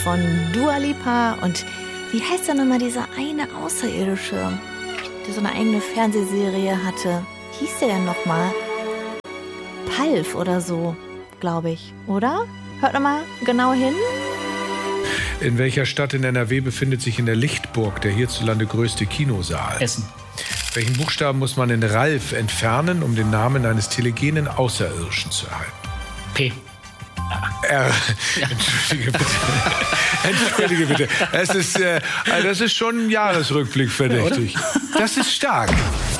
von Dua Lipa und wie heißt denn nochmal dieser eine Außerirdische, der so eine eigene Fernsehserie hatte? Hieß der denn nochmal? Palf oder so, glaube ich, oder? Hört nochmal genau hin. In welcher Stadt in NRW befindet sich in der Lichtburg der hierzulande größte Kinosaal? Essen. Welchen Buchstaben muss man in Ralf entfernen, um den Namen eines telegenen Außerirdischen zu erhalten? P. R. Entschuldige bitte. Entschuldige bitte. Das ist schon ein Jahresrückblick verdächtig. Das ist stark.